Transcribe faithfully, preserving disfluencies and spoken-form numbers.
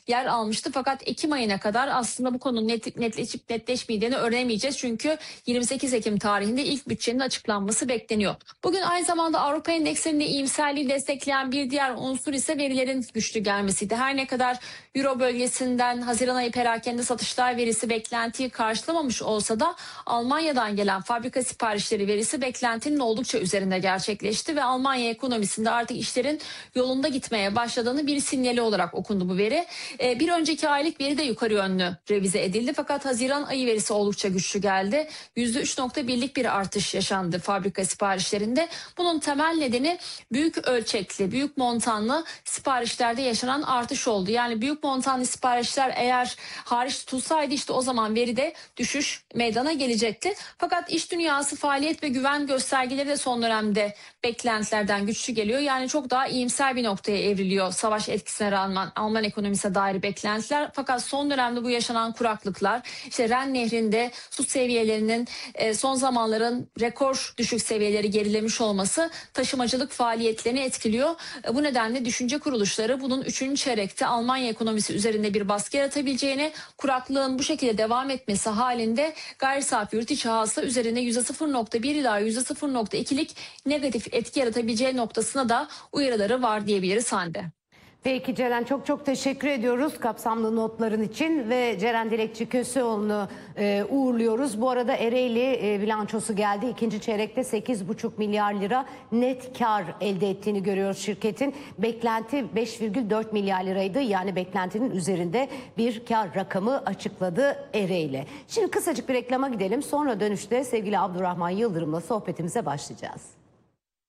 yer almıştı. Fakat Ekim ayına kadar aslında bu konunun net, netleşip netleşmeyeceğini öğrenemeyeceğiz. Çünkü yirmi sekiz Ekim tarihinde ilk bütçenin açıklanması bekleniyor. Bugün aynı zamanda Avrupa Endeksinde iyimserliği destekleyen bir diğer unsur ise verilerin güçlü gelmesiydi. Her ne kadar Euro bölgesinden Haziran ayı perakende satışlar verisi beklentiyi karşılamamış olsa da Almanya'dan gelen fabrika siparişleri verisi beklentinin oldukça üzerinde gerçekleşti ve Almanya ekonomisinde artık işlerin yolunda gitmeye başladığını bir sinyali olarak okundu bu veri. Ee, bir önceki aylık veri de yukarı yönlü revize edildi fakat Haziran ayı verisi oldukça güçlü geldi. yüzde üç nokta birlik bir artış yaşandı fabrika siparişlerinde. Bunun temel nedeni büyük ölçekli, büyük montanlı siparişlerde yaşanan artış oldu. Yani büyük montanlı siparişler eğer hariç tutulsaydı işte o zaman veride düşüş meydana gelecekti. Fakat iş dünyası faaliyet ve güven göstergeleri de son dönemde beklentilerden güçlü geliyor. Yani çok daha iyimser bir noktaya evriliyor savaş etkisine rağmen Alman ekonomisine dair beklentiler. Fakat son dönemde bu yaşanan kuraklıklar, işte Ren Nehri'nde su seviyelerinin e, son zamanların rekor düşük seviyeleri gerilemiş olması taşımacılık faaliyetlerini etkiliyor. E, bu nedenle düşünce kuruluşları bunun üçüncü çeyrekte Almanya ekonomisi üzerinde bir baskı yaratabileceğini, kuraklığın bu şekilde devam etmesi halinde gayri safi yurt içi hasıla üzerine yüzde sıfır nokta bir ila yüzde sıfır nokta ikilik negatif etki yaratabileceği noktasına da uyarıları var diyebiliriz Hande. Peki Ceren, çok çok teşekkür ediyoruz kapsamlı notların için ve Ceren Dilekçi Köseoğlu'nu e, uğurluyoruz. Bu arada Ereğli e, bilançosu geldi. İkinci çeyrekte sekiz buçuk milyar lira net kar elde ettiğini görüyoruz şirketin. Beklenti beş virgül dört milyar liraydı. Yani beklentinin üzerinde bir kar rakamı açıkladı Ereğli. Şimdi kısacık bir reklama gidelim. Sonra dönüşte sevgili Abdurrahman Yıldırım'la sohbetimize başlayacağız.